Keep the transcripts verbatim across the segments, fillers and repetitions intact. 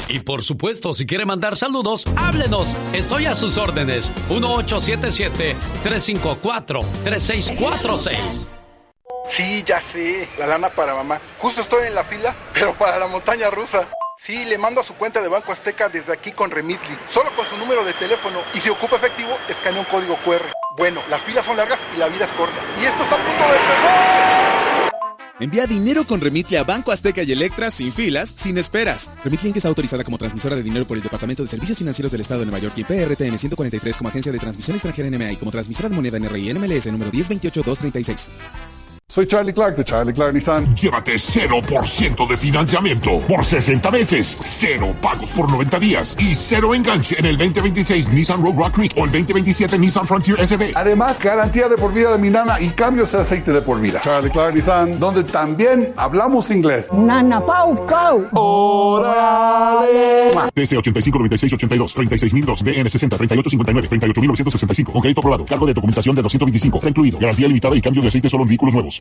Y por supuesto, si quiere mandar saludos, háblenos. Estoy a sus órdenes. uno ocho siete siete, tres cinco cuatro, tres seis cuatro seis. Sí, ya sé, la lana para mamá. Justo estoy en la fila, pero para la montaña rusa. Sí, le mando a su cuenta de Banco Azteca desde aquí con Remitly, solo con su número de teléfono. Y si ocupa efectivo, escanea un código cu erre. Bueno, las filas son largas y la vida es corta. Y esto está a punto de empezar. Envía dinero con Remitly a Banco Azteca y Electra sin filas, sin esperas. Remitly es autorizada como transmisora de dinero por el Departamento de Servicios Financieros del Estado de Nueva York y P R T N ciento cuarenta y tres como agencia de transmisión extranjera N M A y como transmisora de moneda N R I N M L S número diez veintiocho dos treinta y seis. Soy Charlie Clark de Charlie Clark Nissan. Llévate cero por ciento de financiamiento por sesenta meses, cero pagos por noventa días y cero enganche en el veinte veintiséis Nissan Rogue Rock Creek o el veinte veintisiete Nissan Frontier S V. Además, garantía de por vida de mi nana y cambios de aceite de por vida. Charlie Clark Nissan, donde también hablamos inglés. Nana, pau, pau. ¡Órale! D C ochenta y cinco noventa y seis ochenta y dos, treinta y seis mil dos, D N sesenta, treinta y ocho cincuenta y nueve, treinta y ocho mil novecientos sesenta y cinco. Con crédito aprobado. Cargo de documentación de doscientos veinticinco. Está incluido. Garantía limitada y cambio de aceite solo en vehículos nuevos.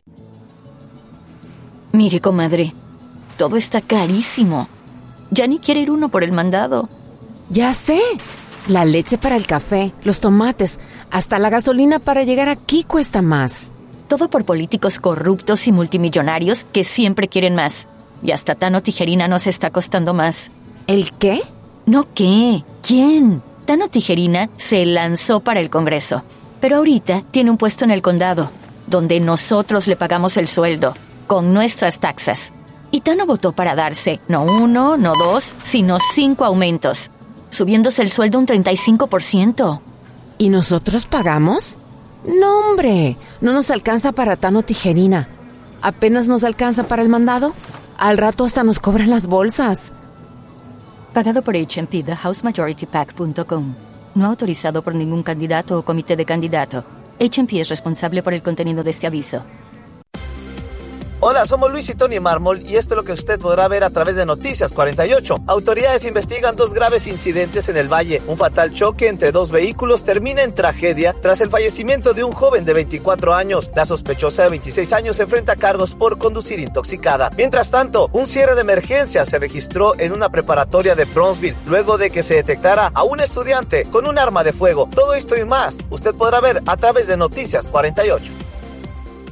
Mire, comadre, todo está carísimo. Ya ni quiere ir uno por el mandado. Ya sé. La leche para el café, los tomates, hasta la gasolina para llegar aquí cuesta más. Todo por políticos corruptos y multimillonarios que siempre quieren más. Y hasta Tano Tijerina nos está costando más. ¿El qué? ¿No qué? ¿Quién? Tano Tijerina se lanzó para el Congreso. Pero ahorita tiene un puesto en el condado, donde nosotros le pagamos el sueldo, con nuestras taxas. Y Tano votó para darse, no uno, no dos, sino cinco aumentos, subiéndose el sueldo un treinta y cinco por ciento. ¿Y nosotros pagamos? No, hombre, no nos alcanza para Tano Tijerina. ¿Apenas nos alcanza para el mandado? Al rato hasta nos cobran las bolsas. Pagado por H M P, the house majority pac punto com. No autorizado por ningún candidato o comité de candidato. H M P es responsable por el contenido de este aviso. Hola, somos Luis y Tony Mármol y esto es lo que usted podrá ver a través de Noticias cuarenta y ocho. Autoridades investigan dos graves incidentes en el Valle. Un fatal choque entre dos vehículos termina en tragedia tras el fallecimiento de un joven de veinticuatro años. La sospechosa de veintiséis años se enfrenta a cargos por conducir intoxicada. Mientras tanto, un cierre de emergencia se registró en una preparatoria de Bronzeville luego de que se detectara a un estudiante con un arma de fuego. Todo esto y más, usted podrá ver a través de Noticias cuarenta y ocho.